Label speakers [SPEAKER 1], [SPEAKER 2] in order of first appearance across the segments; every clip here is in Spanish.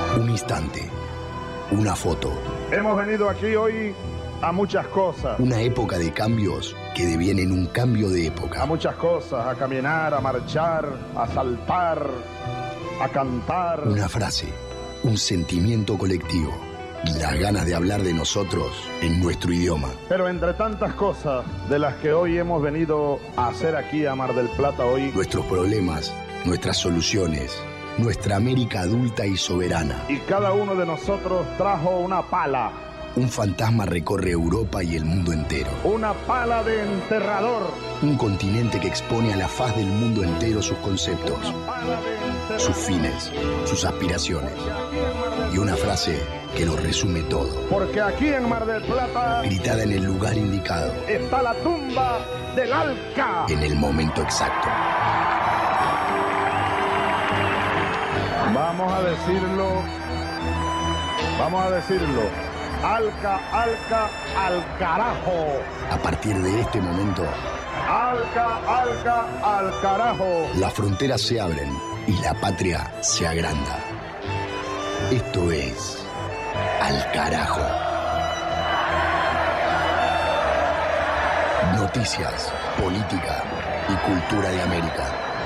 [SPEAKER 1] Un instante, una foto.
[SPEAKER 2] Hemos venido aquí hoy a muchas cosas.
[SPEAKER 1] Una época de cambios que devienen un cambio de época.
[SPEAKER 2] A muchas cosas, a caminar, a marchar, a saltar, a cantar.
[SPEAKER 1] Una frase, un sentimiento colectivo, las ganas de hablar de nosotros en nuestro idioma.
[SPEAKER 2] Pero entre tantas cosas de las que hoy hemos venido a hacer aquí a Mar del Plata hoy,
[SPEAKER 1] nuestros problemas, nuestras soluciones, nuestra América adulta y soberana.
[SPEAKER 2] Y cada uno de nosotros trajo una pala.
[SPEAKER 1] Un fantasma recorre Europa y el mundo entero.
[SPEAKER 2] Una pala de enterrador.
[SPEAKER 1] Un continente que expone a la faz del mundo entero sus conceptos, sus fines, sus aspiraciones. Y una frase que lo resume todo.
[SPEAKER 2] Porque aquí en Mar del Plata,
[SPEAKER 1] gritada en el lugar indicado,
[SPEAKER 2] está la tumba del Alca.
[SPEAKER 1] En el momento exacto.
[SPEAKER 2] Vamos a decirlo. Vamos a decirlo. Alca, Alca, al carajo.
[SPEAKER 1] A partir de este momento,
[SPEAKER 2] Alca, Alca, al carajo.
[SPEAKER 1] Las fronteras se abren y la patria se agranda. Esto es Al Carajo. Noticias, política y cultura de América.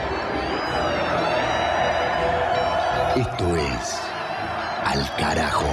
[SPEAKER 1] Esto es Al Carajo.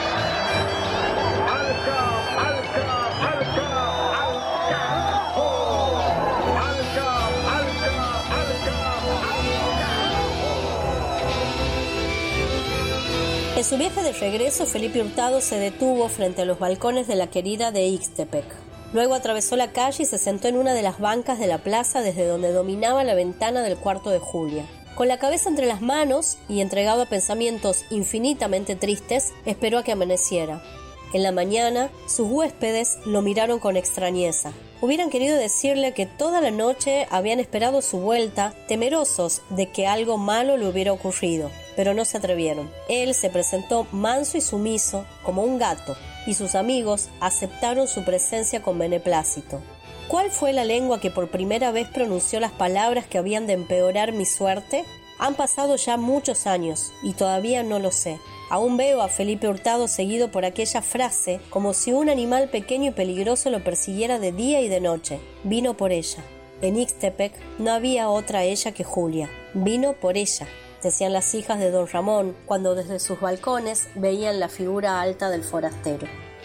[SPEAKER 3] En su viaje de regreso, Felipe Hurtado se detuvo frente a los balcones de la querida de Ixtepec. Luego atravesó la calle y se sentó en una de las bancas de la plaza desde donde dominaba la ventana del cuarto de Julia. Con la cabeza entre las manos y entregado a pensamientos infinitamente tristes, esperó a que amaneciera. En la mañana, sus huéspedes lo miraron con extrañeza. Hubieran querido decirle que toda la noche habían esperado su vuelta, temerosos de que algo malo le hubiera ocurrido, pero no se atrevieron. Él se presentó manso y sumiso, como un gato, y sus amigos aceptaron su presencia con beneplácito. ¿Cuál fue la lengua que por primera vez pronunció las palabras que habían de empeorar mi suerte? Han pasado ya muchos años, y todavía no lo sé. Aún veo a Felipe Hurtado seguido por aquella frase, como si un animal pequeño y peligroso lo persiguiera de día y de noche. Vino por ella. En Ixtepec no había otra ella que Julia. Vino por ella, decían las hijas de don Ramón, cuando desde sus balcones veían la figura alta del forastero.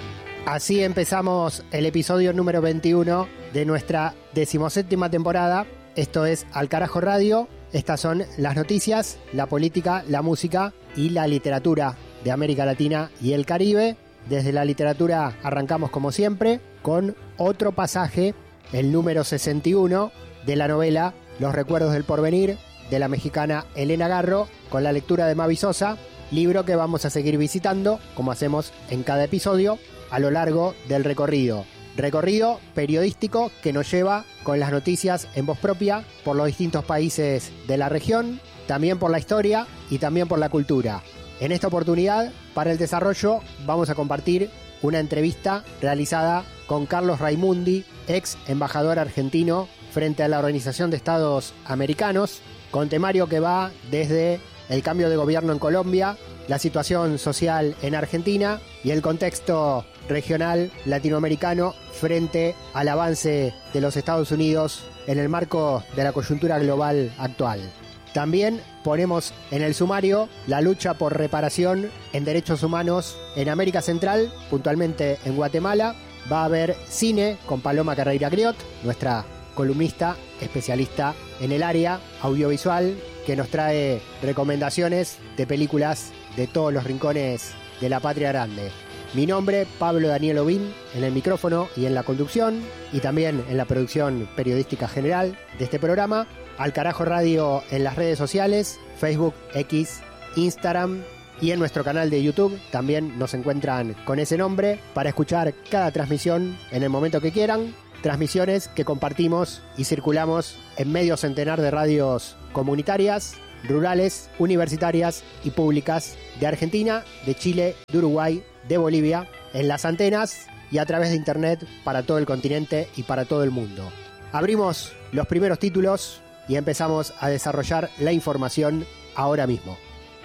[SPEAKER 4] Así empezamos el episodio número 21 de nuestra 17ª temporada. Esto es Al Carajo Radio. Estas son las noticias, la política, la música y la literatura de América Latina y el Caribe. Desde la literatura arrancamos como siempre con otro pasaje, el número 61 de la novela Los Recuerdos del Porvenir, de la mexicana Elena Garro, con la lectura de Mavi Sosa, libro que vamos a seguir visitando, como hacemos en cada episodio, a lo largo del recorrido. Recorrido periodístico que nos lleva con las noticias en voz propia por los distintos países de la región, también por la historia y también por la cultura. En esta oportunidad, para el desarrollo, vamos a compartir una entrevista realizada con Carlos Raimundi, ex embajador argentino frente a la Organización de Estados Americanos, con temario que va desde el cambio de gobierno en Colombia, la situación social en Argentina y el contexto regional latinoamericano frente al avance de los Estados Unidos en el marco de la coyuntura global actual. También ponemos en el sumario la lucha por reparación en derechos humanos en América Central, puntualmente en Guatemala. Va a haber cine con Paloma Carreira Griot, nuestra columnista especialista en el área audiovisual, que nos trae recomendaciones de películas de todos los rincones de la patria grande. Mi nombre, Pablo Daniel Ovín, en el micrófono y en la conducción, y también en la producción periodística general de este programa. Al Carajo Radio en las redes sociales, Facebook, X, Instagram y en nuestro canal de YouTube. También nos encuentran con ese nombre para escuchar cada transmisión en el momento que quieran. Transmisiones que compartimos y circulamos en medio centenar de radios comunitarias, rurales, universitarias y públicas de Argentina, de Chile, de Uruguay, de Bolivia, en las antenas y a través de internet para todo el continente y para todo el mundo. Abrimos los primeros títulos y empezamos a desarrollar la información ahora mismo.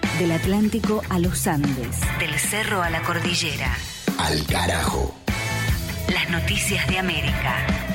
[SPEAKER 5] Del Atlántico a los Andes, del cerro a la cordillera.
[SPEAKER 1] Al carajo.
[SPEAKER 5] Las noticias de América.